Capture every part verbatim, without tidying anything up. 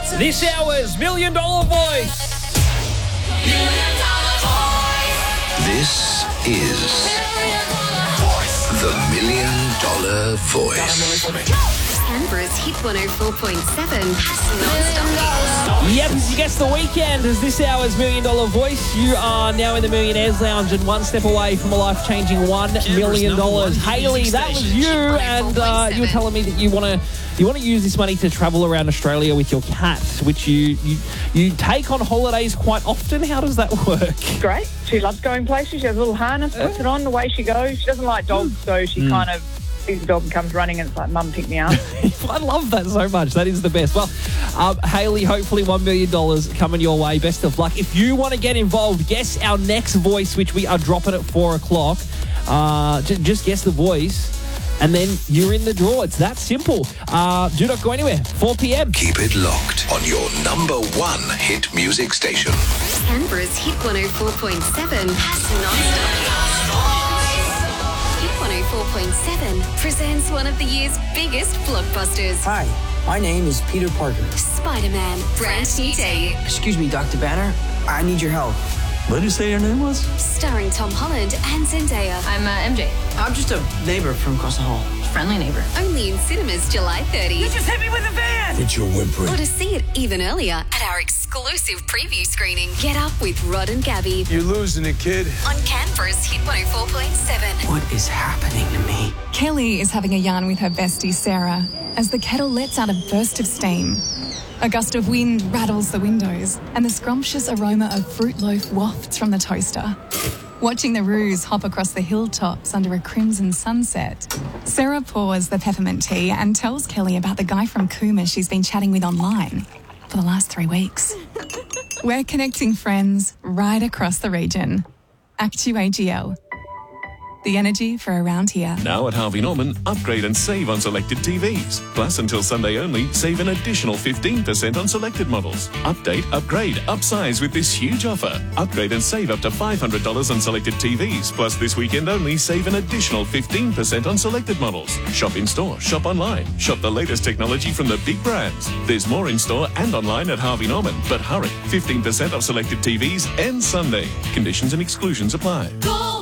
This hour's Million Dollar Voice. Million Dollar Voice. This is the Million Dollar Voice. Canberra's Hit one oh four point seven non-stop. Yep, you guessed the weekend as this hour's Million Dollar Voice. You are now in the Millionaires Lounge and one step away from a life-changing one million dollars. Haley, that was you, and uh, you were telling me that you want to you want to use this money to travel around Australia with your cat, which you, you you take on holidays quite often. How does that work? Great. She loves going places. She has a little harness, puts it on the way she goes. She doesn't like dogs, so she mm. kind of sees the dog and comes running and it's like, Mum, pick me up. I love that so much. That is the best. Well, um, Haley, hopefully one million dollars coming your way. Best of luck. If you want to get involved, guess our next voice, which we are dropping at four o'clock. Uh, j- just guess the voice, and then you're in the draw. It's that simple. Uh, do not go anywhere. four p.m. Keep it locked on your number one hit music station. Canberra's Hit one oh four point seven non-stop. Hit one oh four point seven presents one of the year's biggest blockbusters. Hi, my name is Peter Parker. Spider-Man, brand new day. Excuse me, Doctor Banner. I need your help. What did you say your name was? Starring Tom Holland and Zendaya. I'm uh, M J. I'm just a neighbor from across the hall. Friendly neighbor. Only in cinemas July thirtieth. You just hit me with a van! It's your whimpering. Or to see it even earlier at our exclusive preview screening. Get Up with Rod and Gabby. You're losing it, kid. On Canberra's Hit one oh four point seven. What is happening to me? Kelly is having a yarn with her bestie Sarah as the kettle lets out a burst of steam. A gust of wind rattles the windows and the scrumptious aroma of fruit loaf wafts from the toaster. Watching the roos hop across the hilltops under a crimson sunset, Sarah pours the peppermint tea and tells Kelly about the guy from Cooma she's been chatting with online for the last three weeks. We're connecting friends right across the region. Actu A G L. The energy for around here. Now at Harvey Norman, upgrade and save on selected T Vs. Plus, until Sunday only, save an additional fifteen percent on selected models. Update, upgrade, upsize with this huge offer. Upgrade and save up to five hundred dollars on selected T Vs. Plus, this weekend only, save an additional fifteen percent on selected models. Shop in store, shop online. Shop the latest technology from the big brands. There's more in store and online at Harvey Norman. But hurry, fifteen percent off selected T Vs ends Sunday. Conditions and exclusions apply. Go!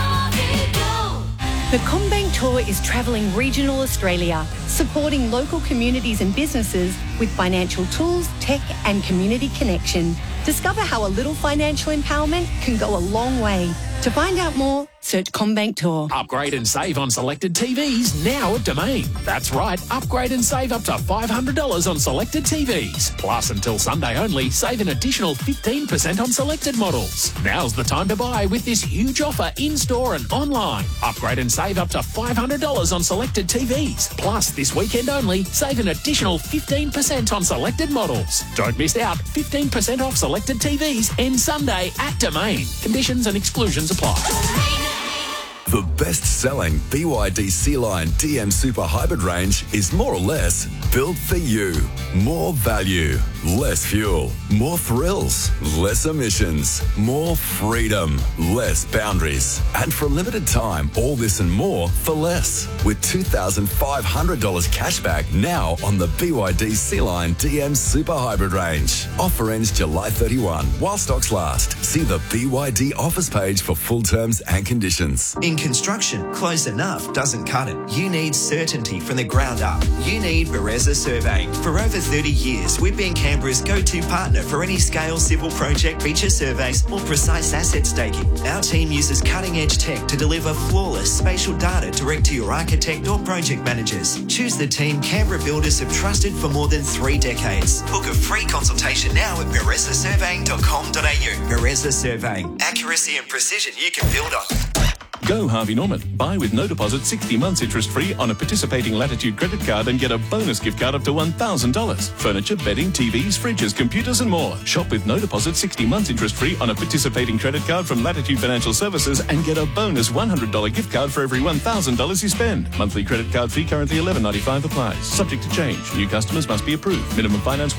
The CommBank Tour is travelling regional Australia, supporting local communities and businesses with financial tools, tech and community connection. Discover how a little financial empowerment can go a long way. To find out more, search CommBank Tour. Upgrade and save on selected T Vs now at Domain. That's right, upgrade and save up to five hundred dollars on selected T Vs. Plus, until Sunday only, save an additional fifteen percent on selected models. Now's the time to buy with this huge offer in-store and online. Upgrade and save up to five hundred dollars on selected T Vs. Plus, this weekend only, save an additional fifteen percent on selected models. Don't miss out, fifteen percent off selected T Vs ends Sunday at Domain. Conditions and exclusions apply. The best-selling B Y D C-Line D M Super Hybrid range is more or less built for you. More value, less fuel, more thrills, less emissions, more freedom, less boundaries. And for a limited time, all this and more for less. With two thousand five hundred dollars cashback now on the B Y D C-Line D M Super Hybrid range. Offer ends July thirty-first while stocks last. See the B Y D offers page for full terms and conditions. In construction, close enough doesn't cut it. You need certainty from the ground up. You need Bereza Surveying. For over thirty years, we've been Canberra's go-to partner for any scale civil project feature surveys or precise asset staking. Our team uses cutting-edge tech to deliver flawless spatial data direct to your architect or project managers. Choose the team Canberra builders have trusted for more than three decades. Book a free consultation now at bereza surveying dot com dot a u. Bereza Surveying. Accuracy and precision you can build on. Go Harvey Norman. Buy with no deposit sixty months interest-free on a participating Latitude credit card and get a bonus gift card up to one thousand dollars. Furniture, bedding, T Vs, fridges, computers and more. Shop with no deposit sixty months interest-free on a participating credit card from Latitude Financial Services and get a bonus one hundred dollars gift card for every one thousand dollars you spend. Monthly credit card fee currently eleven ninety-five applies. Subject to change. New customers must be approved. Minimum finance